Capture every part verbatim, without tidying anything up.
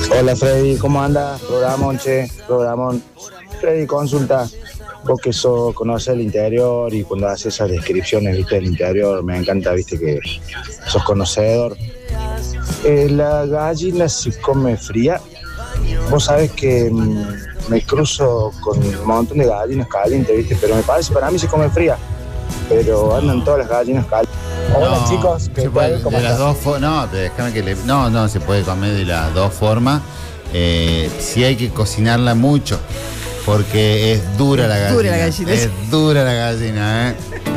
Hola Freddy, ¿cómo andas? Programón, che, programón. Freddy, consulta. Vos que sos, conoces el interior y cuando haces esas descripciones, viste, del interior, me encanta, viste, que sos conocedor. Eh, ¿La gallina se come fría? Vos sabés que mmm, me cruzo con un montón de gallinas calientes, viste, pero me parece, para mí se come fría. Pero andan todas las gallinas calientes. Hola No, chicos, ¿qué se puede, tal? ¿Cómo de las están? dos formas. No, déjame que le. No, no, se puede comer de las dos formas. Eh, sí hay que cocinarla mucho. Porque es dura la gallina. Dura la gallina. Es dura la gallina, ¿eh?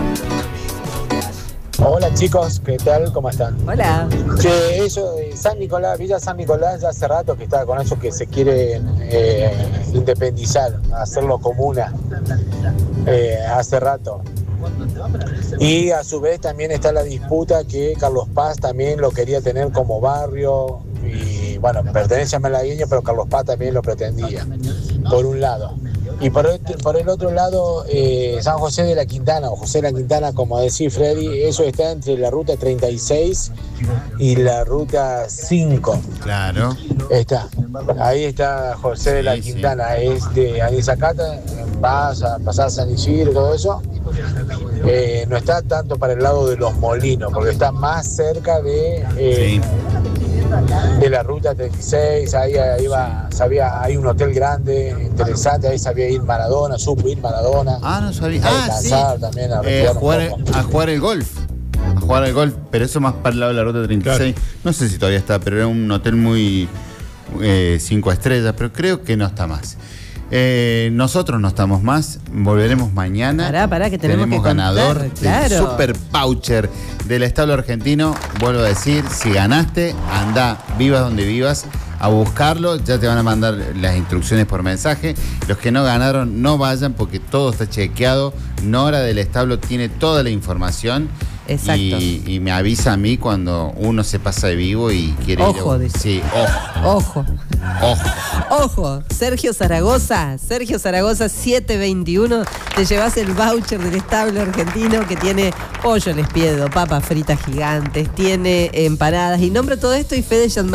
Hola chicos, ¿qué tal? ¿Cómo están? Hola. Que eso de San Nicolás, Villa San Nicolás, ya hace rato que está con eso que se quieren eh, independizar, hacerlo comuna, eh, hace rato. Y a su vez también está la disputa que Carlos Paz también lo quería tener como barrio, y bueno, pertenece a malagueño, pero Carlos Paz también lo pretendía, por un lado. Y por el, por el otro lado, eh, San José de la Quintana, o José de la Quintana, como decía Freddy, eso está entre la ruta treinta y seis y la ruta cinco. Claro. Está, ahí está José de la Sí, Quintana, sí. Es de Anisacata, vas a pasar a San Isidro y todo eso. Eh, no está tanto para el lado de los molinos, porque está más cerca de... Eh, Sí. de la ruta treinta y seis, ahí, ahí va, sabía, hay un hotel grande, interesante, ahí sabía ir Maradona, supo ir Maradona. Ah, no sabía. A Ah, sí. descansar también, a Eh, a, respirar un jugar, poco. a jugar el golf. A jugar el golf, pero eso más para el lado de la ruta treinta y seis. Claro. No sé si todavía está, pero era un hotel muy eh, cinco estrellas, pero creo que no está más. Eh, nosotros no estamos más, volveremos mañana. Pará, pará, que tenemos, tenemos que ganador contar, claro. del Super Voucher del establo argentino. Vuelvo a decir, si ganaste, anda, vivas donde vivas, a buscarlo. Ya te van a mandar las instrucciones por mensaje. Los que no ganaron, no vayan porque todo está chequeado. Nora del establo tiene toda la información. Exacto. Y, y me avisa a mí cuando uno se pasa de vivo y quiere Ojo, ir. dice. Sí, ojo. Ojo. Ojo. Ojo, Sergio Zaragoza, Sergio Zaragoza siete veintiuno, te llevas el voucher del establo argentino que tiene pollo al espiedo, papas fritas gigantes, tiene empanadas y nombra todo esto y Fede